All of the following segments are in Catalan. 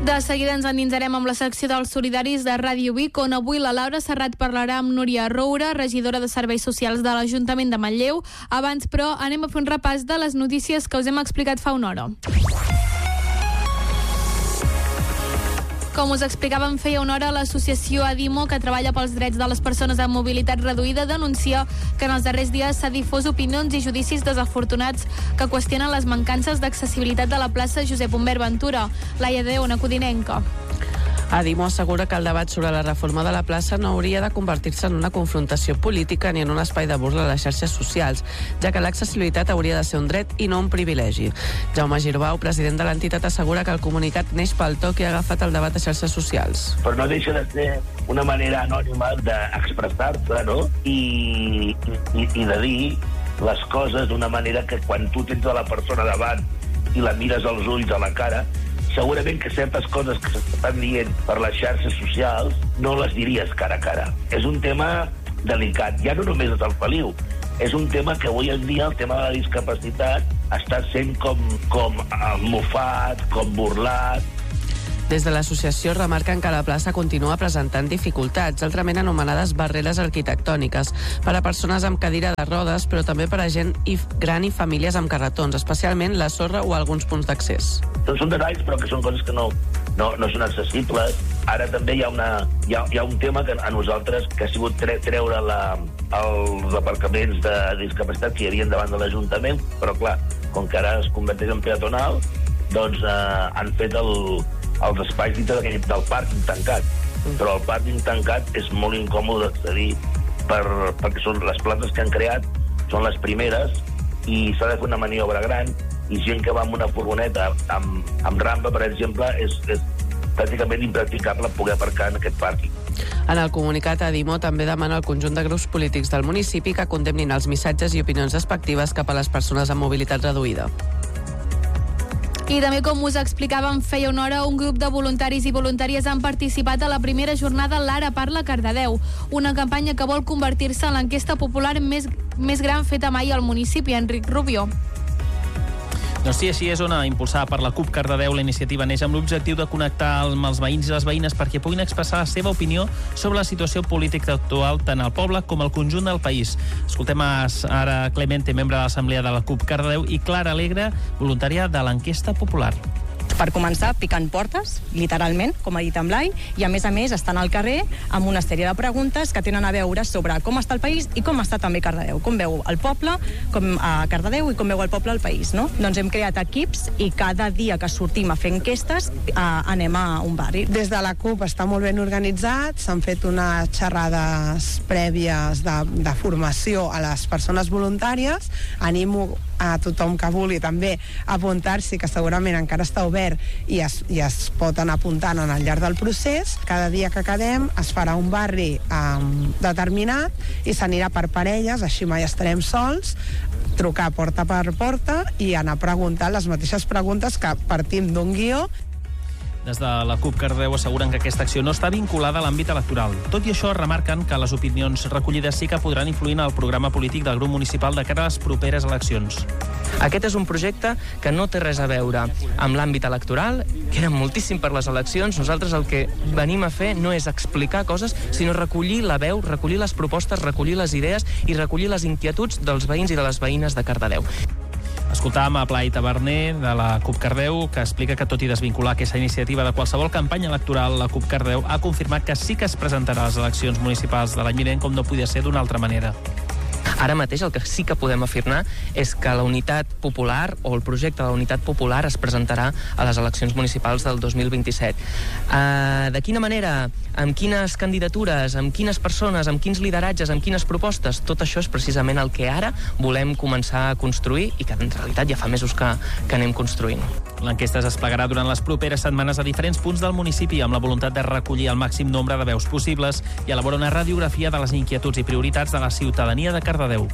De seguida ens endinsarem amb la secció dels solidaris de Ràdio Vic, on avui la Laura Serrat parlarà amb Núria Roura, regidora de Serveis Socials de l'Ajuntament de Manlleu. Abans, però, anem a fer un repàs de les notícies que us hem explicat fa una hora. Com us explicàvem feia una hora, l'associació Adimo, que treballa pels drets de les persones amb mobilitat reduïda, denuncia que en els darrers dies s'ha difós opinions i judicis desafortunats que qüestionen les mancances d'accessibilitat de la plaça Josep Humbert Ventura. Laia de Ona Codinenca. Adimo assegura que el debat sobre la reforma de la plaça no hauria de convertir-se en una confrontació política ni en un espai de burla a les xarxes socials, ja que l'accessibilitat hauria de ser un dret i no un privilegi. Jaume Girbau, president de l'entitat, assegura que el comunicat neix pel to que ha agafat el debat a xarxes socials. Però no deixa de ser una manera anònima d'expressar-se, no? I de dir les coses d'una manera que quan tu tens a la persona davant i la mires als ulls, a la cara, segurament que certes coses que s'estan dient per les xarxes socials no les diries cara a cara. És un tema delicat, ja no només és el Feliu, és un tema que avui en dia, el tema de la discapacitat, està sent com mofat, com burlat. Des de l'associació remarquen que la plaça continua presentant dificultats, altrament anomenades barreres arquitectòniques, per a persones amb cadira de rodes, però també per a gent gran i famílies amb carretons, especialment la sorra o alguns punts d'accés. Són detalls, però que són coses que no són accessibles. Ara també hi ha un tema que a nosaltres, que ha sigut treure els aparcaments de discapacitat que hi havia davant de l'Ajuntament, però clar, com que ara es converteix en peatonal, doncs han fet els espais dintre del pàrquing tancat. Però el pàrquing tancat és molt incòmode d'accedir perquè són les places que han creat, són les primeres, i s'ha de fer una maniobra gran, i gent que va amb una furgoneta amb rampa, per exemple, és pràcticament impracticable poder aparcar en aquest pàrquing. En el comunicat, Adimo també demana al conjunt de grups polítics del municipi que condemnin els missatges i opinions despectives cap a les persones amb mobilitat reduïda. I també, com us explicàvem feia una hora, un grup de voluntaris i voluntàries han participat a la primera jornada L'Ara Parla Cardedeu, una campanya que vol convertir-se en l'enquesta popular més gran feta mai al municipi. Enric Rubio. Doncs sí, així és, Ona. Impulsada per la CUP Cardedeu, la iniciativa neix amb l'objectiu de connectar amb els veïns i les veïnes perquè puguin expressar la seva opinió sobre la situació política actual tant al poble com al conjunt del país. Escoltem ara Clemente, membre de l'Assemblea de la CUP Cardedeu, i Clara Alegre, voluntària de l'enquesta popular. Per començar, picant portes, literalment, com ha dit en Blai, i a més estan al carrer amb una sèrie de preguntes que tenen a veure sobre com està el país i com està també Cardedeu, com veu el poble, com a Cardedeu i com veu el poble al país, no? Doncs hem creat equips i cada dia que sortim a fer enquestes anem a un barri. Des de la CUP està molt ben organitzat, s'han fet unes xerrades prèvies de formació a les persones voluntàries. Animo a tothom que vulgui també apuntar-s'hi, que segurament encara està obert i es pot anar apuntant al llarg del procés. Cada dia que quedem es farà un barri determinat i s'anirà per parelles, així mai estarem sols, trucar porta per porta i anar preguntant les mateixes preguntes que partim d'un guió. Des de la CUP Cardedeu asseguren que aquesta acció no està vinculada a l'àmbit electoral. Tot i això, remarquen que les opinions recollides sí que podran influir en el programa polític del grup municipal de cara a les properes eleccions. Aquest és un projecte que no té res a veure amb l'àmbit electoral, que era moltíssim per les eleccions. Nosaltres el que venim a fer no és explicar coses, sinó recollir la veu, recollir les propostes, recollir les idees i recollir les inquietuds dels veïns i de les veïnes de Cardedeu. Escoltàvem a Blai Taverner, de la CUP Cardedeu, que explica que tot i desvincular aquesta iniciativa de qualsevol campanya electoral, la CUP Cardedeu ha confirmat que sí que es presentarà a les eleccions municipals de l'any vinent, com no podia ser d'una altra manera. Ara mateix el que sí que podem afirmar és que la unitat popular o el projecte de la unitat popular es presentarà a les eleccions municipals del 2027. De quina manera? Amb quines candidatures? Amb quines persones? Amb quins lideratges? Amb quines propostes? Tot això és precisament el que ara volem començar a construir i que en realitat ja fa mesos que anem construint. L'enquesta es desplegarà durant les properes setmanes a diferents punts del municipi amb la voluntat de recollir el màxim nombre de veus possibles i elaborar una radiografia de les inquietuds i prioritats de la ciutadania de Cardedeu.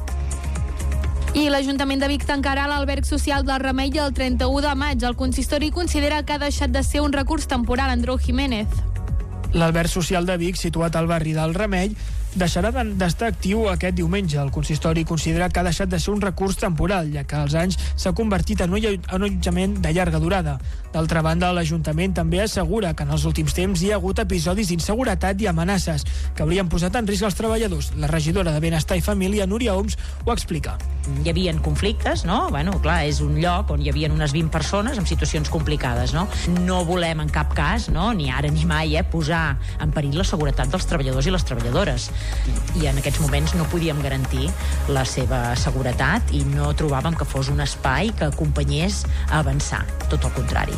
I l'Ajuntament de Vic tancarà l'alberg social del Remei el 31 de maig. El consistori considera que ha deixat de ser un recurs temporal. Andreu Jiménez. L'alberg social de Vic, situat al barri del Remei, deixarà d'estar actiu aquest diumenge. El consistori considera que ha deixat de ser un recurs temporal, ja que als anys s'ha convertit en un allotjament de llarga durada. D'altra banda, l'Ajuntament també assegura que en els últims temps hi ha hagut episodis d'inseguretat i amenaces que haurien posat en risc els treballadors. La regidora de Benestar i Família, Núria Oms, ho explica. Hi havia conflictes, no? Bueno, clar, és un lloc on hi havia unes 20 persones en situacions complicades, no? No volem en cap cas, no? Ni ara ni mai, posar en perill la seguretat dels treballadors i les treballadores. I en aquests moments no podíem garantir la seva seguretat i no trobàvem que fos un espai que acompanyés a avançar, tot el contrari.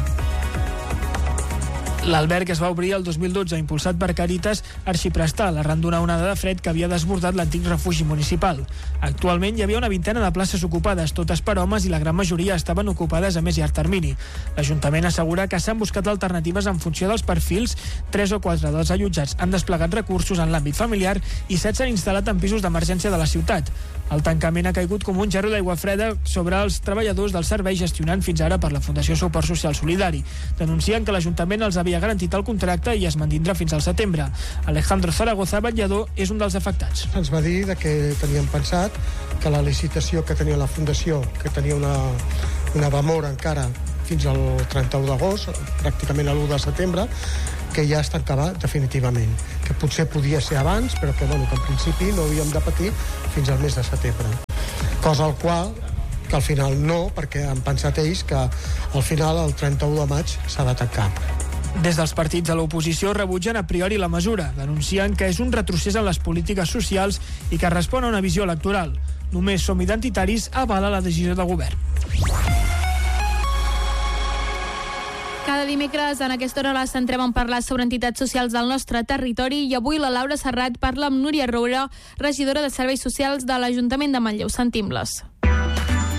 L'alberg es va obrir el 2012, impulsat per Càritas Arxiprestal, arran d'una onada de fred que havia desbordat l'antic refugi municipal. Actualment hi havia una vintena de places ocupades, totes per homes, i la gran majoria estaven ocupades a més llarg termini. L'Ajuntament assegura que s'han buscat alternatives en funció dels perfils. 3 o 4 dels allotjats han desplegat recursos en l'àmbit familiar i 7 s'han instal·lat en pisos d'emergència de la ciutat. El tancament ha caigut com un gerro d'aigua freda sobre els treballadors del servei gestionant fins ara per la Fundació Suport Social Solidari. Denuncien que l'Ajuntament els havia garantit el contracte i es mantindrà fins al setembre. Alejandro Zaragoza, vetllador, és un dels afectats. Ens va dir que tenien pensat que la licitació que tenia la Fundació, que tenia una demora encara fins al 31 d'agost, pràcticament a l'1 de setembre, que ja es tancava definitivament, que potser podia ser abans, però que en principi no havíem de patir fins al mes de setembre. Cosa al qual, que al final no, perquè han pensat ells que al final, el 31 de maig, s'ha de tancar. Des dels partits de l'oposició rebutgen a priori la mesura. Denuncien que és un retrocés en les polítiques socials i que respon a una visió electoral. Només Som Identitaris avala la decisió del govern. Cada dimecres en aquesta hora les centrem en parlar sobre entitats socials del nostre territori i avui la Laura Serrat parla amb Núria Roura, regidora de Serveis Socials de l'Ajuntament de Manlleu. Sentim-les.